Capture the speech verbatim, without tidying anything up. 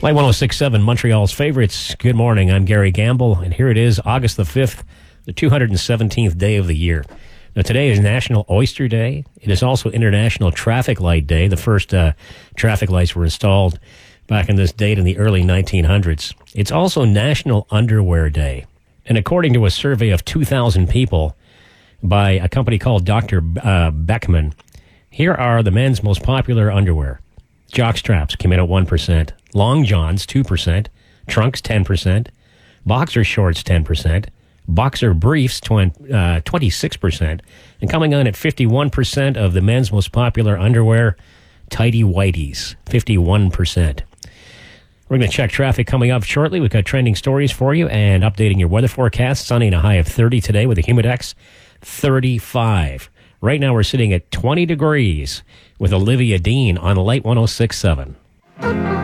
Light one oh six point seven, Montreal's favorites. Good morning, I'm Gary Gamble, and here it is, August the fifth, the two hundred seventeenth day of the year. Now, today is National Oyster Day. It is also International Traffic Light Day. The first uh, traffic lights were installed back in this date in the early nineteen hundreds. It's also National Underwear Day. And according to a survey of two thousand people by a company called Doctor Uh, Beckman, here are the men's most popular underwear. Jock straps came in at one percent. Long johns, two percent. Trunks, ten percent. Boxer shorts, ten percent. Boxer briefs, uh, twenty-six percent. And coming on at fifty-one percent of the men's most popular underwear, tighty whities, fifty-one percent. We're going to check traffic coming up shortly. We've got trending stories for you and updating your weather forecast. Sunny and a high of thirty today with a humidex thirty-five. Right now we're sitting at twenty degrees with Olivia Dean on Light one oh six point seven.